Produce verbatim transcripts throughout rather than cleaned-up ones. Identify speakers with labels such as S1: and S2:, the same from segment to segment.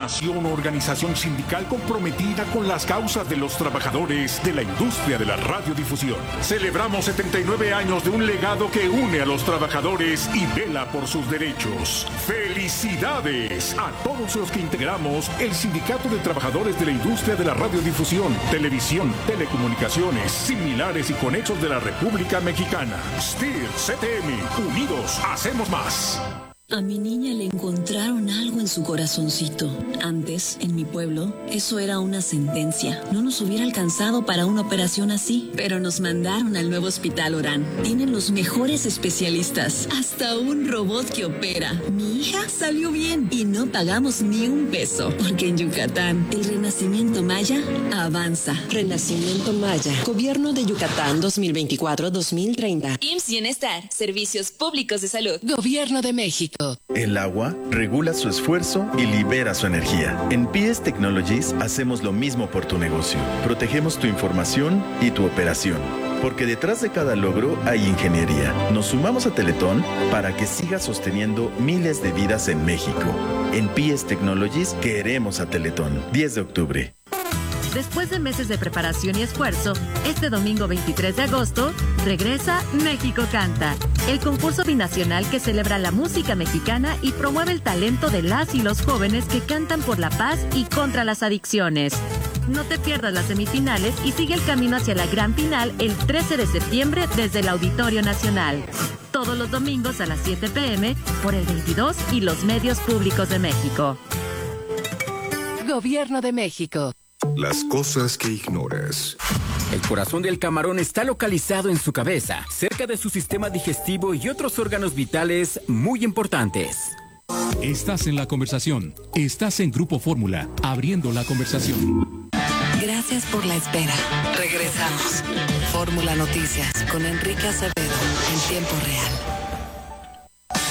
S1: nació una organización sindical comprometida con las causas de los trabajadores de la industria de la radiodifusión. Celebramos setenta y nueve años de un legado que une a los trabajadores y vela por sus derechos. ¡Felicidades a todos los que integramos el Sindicato de Trabajadores de la Industria de la Radiodifusión, Televisión, Telecomunicaciones, similares y conexos de la República Mexicana! S T I R, C T M, unidos, hacemos más.
S2: A mi niña le encontraron algo en su corazoncito. Antes, en mi pueblo, eso era una sentencia. No nos hubiera alcanzado para una operación así. Pero nos mandaron al nuevo Hospital Orán. Tienen los mejores especialistas. Hasta un robot que opera. Mi hija salió bien y no pagamos ni un peso. Porque en Yucatán, el renacimiento maya avanza.
S3: Renacimiento Maya. Gobierno de Yucatán dos mil veinticuatro a dos mil treinta.
S4: I M S S Bienestar. Servicios Públicos de Salud.
S3: Gobierno de México.
S5: El agua regula su esfuerzo y libera su energía. En P S Technologies hacemos lo mismo por tu negocio. Protegemos tu información y tu operación. Porque detrás de cada logro hay ingeniería. Nos sumamos a Teletón para que siga sosteniendo miles de vidas en México. En P S Technologies queremos a Teletón. diez de octubre.
S6: Después de meses de preparación y esfuerzo, este domingo veintitrés de agosto, regresa México Canta, el concurso binacional que celebra la música mexicana y promueve el talento de las y los jóvenes que cantan por la paz y contra las adicciones. No te pierdas las semifinales y sigue el camino hacia la gran final el trece de septiembre desde el Auditorio Nacional. Todos los domingos a las siete pe eme por el veintidós y los medios públicos de México.
S3: Gobierno de México.
S7: Las cosas que ignoras.
S8: El corazón del camarón está localizado en su cabeza, cerca de su sistema digestivo y otros órganos vitales muy importantes.
S9: Estás en la conversación. Estás en Grupo Fórmula, abriendo la conversación.
S3: Gracias por la espera. Regresamos. Fórmula Noticias con Enrique Acevedo en tiempo real.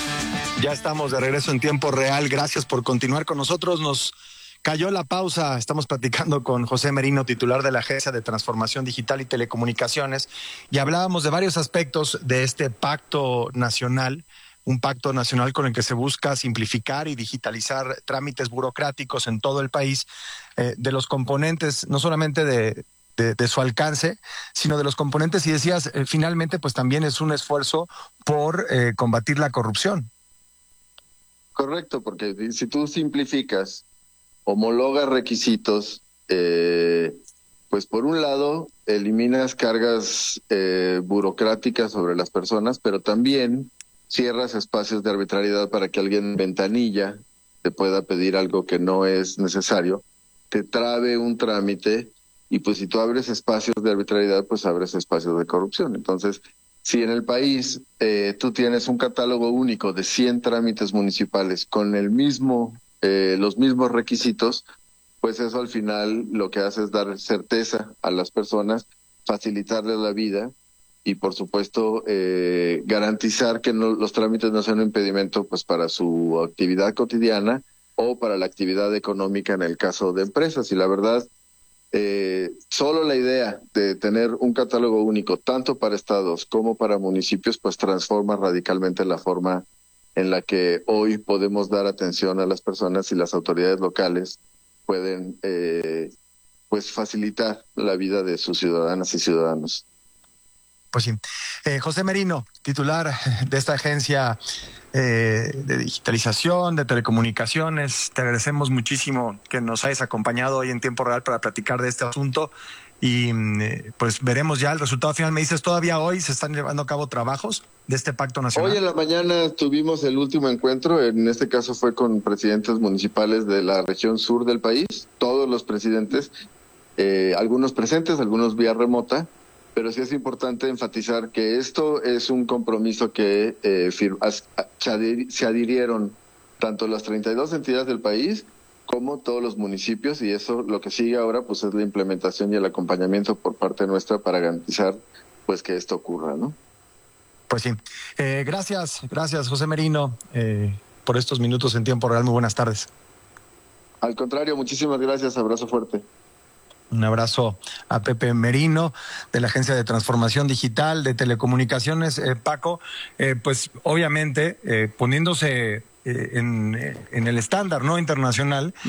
S10: Ya estamos de regreso en tiempo real. Gracias por continuar con nosotros. Nos cayó la pausa. Estamos platicando con José Merino, titular de la Agencia de Transformación Digital y Telecomunicaciones, y hablábamos de varios aspectos de este pacto nacional, un pacto nacional con el que se busca simplificar y digitalizar trámites burocráticos en todo el país, eh, de los componentes, no solamente de, de, de su alcance, sino de los componentes, y decías, eh, finalmente, pues también es un esfuerzo por eh, combatir la corrupción.
S11: Correcto, porque si tú simplificas, homologa requisitos, eh, pues por un lado eliminas cargas eh, burocráticas sobre las personas, pero también cierras espacios de arbitrariedad para que alguien en ventanilla te pueda pedir algo que no es necesario, te trabe un trámite, y pues si tú abres espacios de arbitrariedad, pues abres espacios de corrupción. Entonces, si en el país eh, tú tienes un catálogo único de cien trámites municipales con el mismo Eh, los mismos requisitos, pues eso al final lo que hace es dar certeza a las personas, facilitarles la vida y por supuesto eh, garantizar que no, los trámites no sean un impedimento pues para su actividad cotidiana o para la actividad económica en el caso de empresas. Y la verdad, eh, solo la idea de tener un catálogo único tanto para estados como para municipios pues transforma radicalmente la forma en la que hoy podemos dar atención a las personas y las autoridades locales pueden eh, pues facilitar la vida de sus ciudadanas y ciudadanos.
S10: Pues sí. Eh, José Merino, titular de esta agencia eh, de digitalización, de telecomunicaciones, te agradecemos muchísimo que nos hayas acompañado hoy en tiempo real para platicar de este asunto y eh, pues veremos ya el resultado final. Me dices, todavía hoy se están llevando a cabo trabajos de este pacto nacional.
S11: Hoy en la mañana tuvimos el último encuentro, en este caso fue con presidentes municipales de la región sur del país, todos los presidentes, eh, algunos presentes, algunos vía remota, pero sí es importante enfatizar que esto es un compromiso que eh, se adhirieron tanto las treinta y dos entidades del país como todos los municipios, y eso lo que sigue ahora pues es la implementación y el acompañamiento por parte nuestra para garantizar pues que esto ocurra, ¿no?
S10: Pues sí. Eh, gracias, gracias José Merino eh, por estos minutos en tiempo real. Muy buenas tardes.
S11: Al contrario, muchísimas gracias, abrazo fuerte.
S10: Un abrazo a Pepe Merino de la Agencia de Transformación Digital de Telecomunicaciones. Eh, Paco, eh, pues obviamente eh, poniéndose eh, en, en el estándar no internacional,